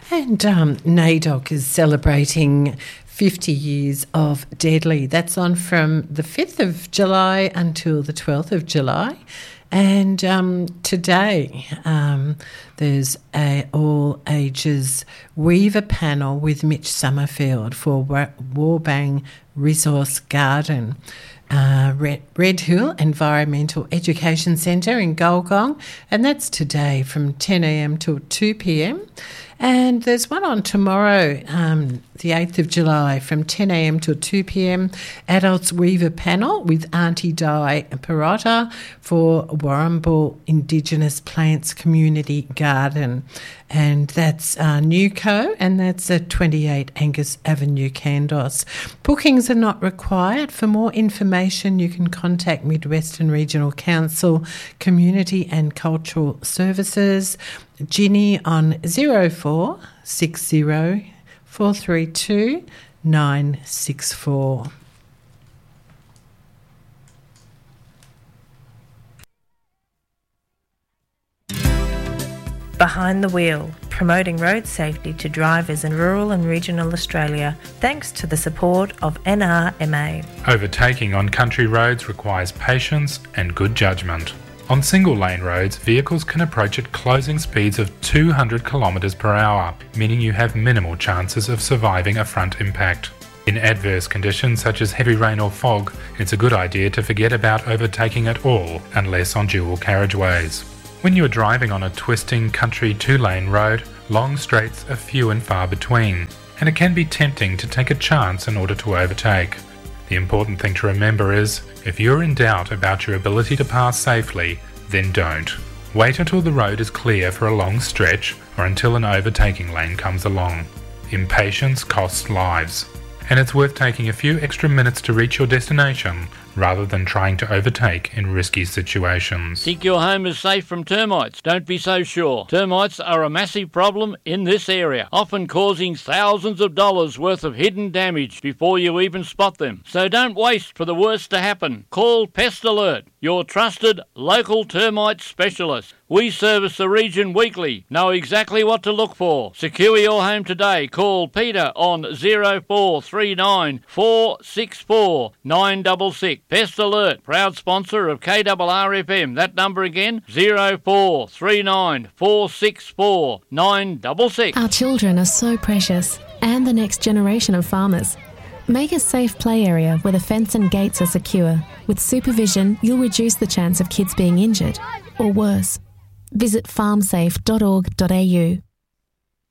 And NAIDOC is celebrating 50 years of Deadly. That's on from the 5th of July until the 12th of July. And today there's a all-ages Weaver panel with Mitch Summerfield for Warbang Resource Garden. Red Hill Environmental Education Centre in Gulgong, and that's today from 10 a.m. till 2 p.m. And there's one on tomorrow, the 8th of July, from 10 a.m. till 2 p.m. Adults Weaver panel with Auntie Di Perrotta for Warrnambool Indigenous Plants Community Garden. And that's Newco, and that's at 28 Angus Avenue, Kandos. Bookings are not required. For more information, you can contact Midwestern Regional Council Community and Cultural Services, Ginny on 0460 432 964. Behind the Wheel, promoting road safety to drivers in rural and regional Australia, thanks to the support of NRMA. Overtaking on country roads requires patience and good judgment. On single-lane roads, vehicles can approach at closing speeds of 200 km per hour, meaning you have minimal chances of surviving a front impact. In adverse conditions such as heavy rain or fog, it's a good idea to forget about overtaking at all, unless on dual carriageways. When you are driving on a twisting country two-lane road, long straights are few and far between, and it can be tempting to take a chance in order to overtake. The important thing to remember is, if you're in doubt about your ability to pass safely, then don't. Wait until the road is clear for a long stretch or until an overtaking lane comes along. Impatience costs lives, and it's worth taking a few extra minutes to reach your destination rather than trying to overtake in risky situations. Think your home is safe from termites? Don't be so sure. Termites are a massive problem in this area, often causing thousands of dollars worth of hidden damage before you even spot them. So don't waste for the worst to happen. Call Pest Alert, your trusted local termite specialist. We service the region weekly. Know exactly what to look for. Secure your home today. Call Peter on 0439 464 966. Pest Alert, proud sponsor of KRRFM. That number again, 0439 464 966. Our children are so precious, and the next generation of farmers. Make a safe play area where the fence and gates are secure. With supervision, you'll reduce the chance of kids being injured, or worse. Visit farmsafe.org.au.